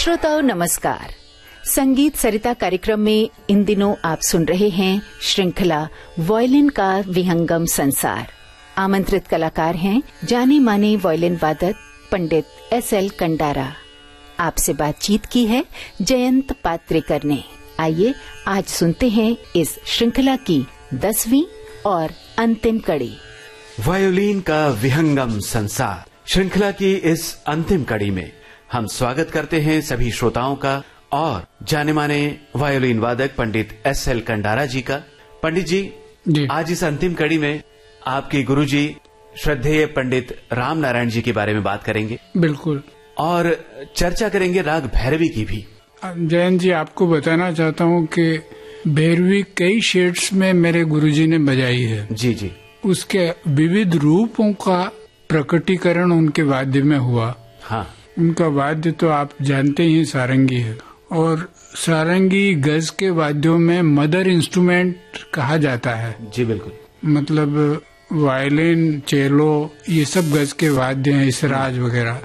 श्रोताओं नमस्कार। संगीत सरिता कार्यक्रम में इन दिनों आप सुन रहे हैं श्रृंखला वायलिन का विहंगम संसार। आमंत्रित कलाकार हैं जाने माने वायलिन वादक पंडित एस.एल. कंडारा। आपसे बातचीत की है जयंत पात्रेकर ने। आइए आज सुनते हैं इस श्रृंखला की 10वीं और अंतिम कड़ी। वायोलिन का विहंगम संसार श्रृंखला की इस अंतिम कड़ी में हम स्वागत करते हैं सभी श्रोताओं का और जाने माने वायोलिन वादक पंडित एस.एल. कंडारा जी का। पंडित जी, आज इस अंतिम कड़ी में आपके गुरुजी श्रद्धेय पंडित राम नारायण जी के बारे में बात करेंगे। बिल्कुल। और चर्चा करेंगे राग भैरवी की भी। जयंत जी, आपको बताना चाहता हूँ कि भैरवी कई शेड्स में मेरे गुरुजी ने बजाई है। जी जी। उसके विविध रूपों का प्रकटीकरण उनके वाद्य में हुआ। हाँ। उनका वाद्य तो आप जानते ही सारंगी है, और सारंगी गज के वाद्यों में मदर इंस्ट्रूमेंट कहा जाता है। जी बिल्कुल। मतलब वायलिन, चेलो, ये सब गज के वाद्य हैं, इसराज वगैरह।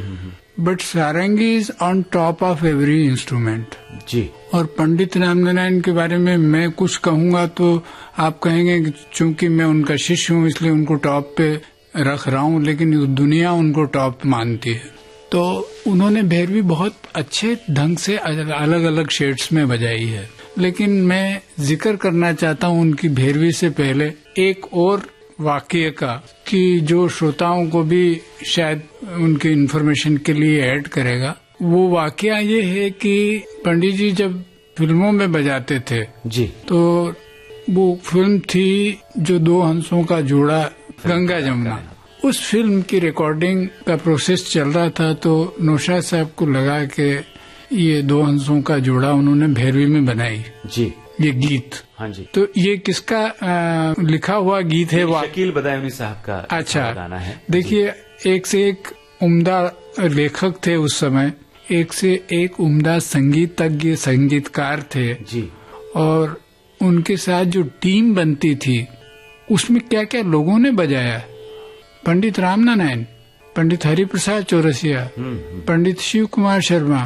But sarangi is on top of every instrument. जी। और पंडित रामनारायण के बारे में मैं कुछ कहूंगा तो आप कहेंगे कि चूंकि मैं उनका शिष्य हूँ इसलिए उनको टॉप पे रख रहा हूँ, लेकिन दुनिया उनको टॉप मानती है। तो उन्होंने भैरवी बहुत अच्छे ढंग से अलग अलग शेड्स में बजाई है। लेकिन मैं जिक्र करना चाहता हूँ उनकी भैरवी से पहले एक और वाकये का, कि जो श्रोताओं को भी शायद उनकी इन्फॉर्मेशन के लिए ऐड करेगा। वो वाकया ये है कि पंडित जी जब फिल्मों में बजाते थे जी, तो वो फिल्म थी जो दो हंसों का जोड़ा, गंगा जमुना। उस फिल्म की रिकॉर्डिंग का प्रोसेस चल रहा था, तो नौशाद साहब को लगा कि ये दो हंसों का जोड़ा उन्होंने भैरवी में बनाई जी, ये गीत। हाँ जी। तो ये किसका लिखा हुआ गीत है? शकील बदायूनी साहब का अच्छा गाना है। देखिए, एक से एक उम्दा लेखक थे उस समय, एक से एक उम्दा संगीतज्ञ संगीतकार थे जी। और उनके साथ जो टीम बनती थी उसमें क्या क्या लोगों ने बजाया। पंडित रामनारायण, पंडित हरिप्रसाद चौरसिया, पंडित शिव कुमार शर्मा,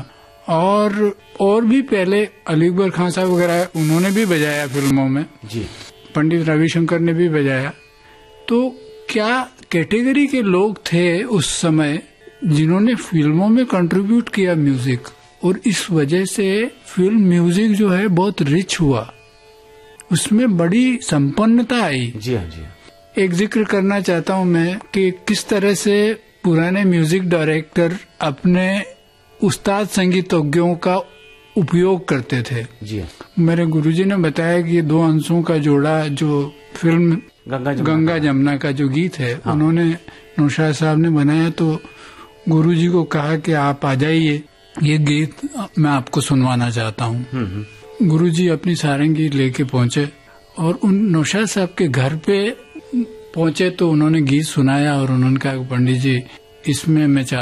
और भी पहले अली अकबर खान साहब वगैरह उन्होंने भी बजाया फिल्मों में जी। पंडित रविशंकर ने भी बजाया। तो क्या कैटेगरी के लोग थे उस समय जिन्होंने फिल्मों में कंट्रीब्यूट किया म्यूजिक, और इस वजह से फिल्म म्यूजिक जो है बहुत रिच हुआ, उसमें बड़ी संपन्नता आई। जी हाँ जी। एक जिक्र करना चाहता हूँ मैं कि किस तरह से पुराने म्यूजिक डायरेक्टर अपने उस्ताद संगीतज्ञों का उपयोग करते थे जी। मेरे गुरुजी ने बताया कि ये दो हंसों का जोड़ा जो फिल्म गंगा जमुना का जो गीत है, हाँ, उन्होंने नौशाद साहब ने बनाया। तो गुरुजी को कहा कि आप आ जाइए, ये गीत मैं आपको सुनवाना चाहता हूँ। गुरुजी अपनी सारंगी लेके पहुंचे और उन नौशाद साहब के घर पे पहुंचे, तो उन्होंने गीत सुनाया और उन्होंने कहा पंडित जी, इसमें मैं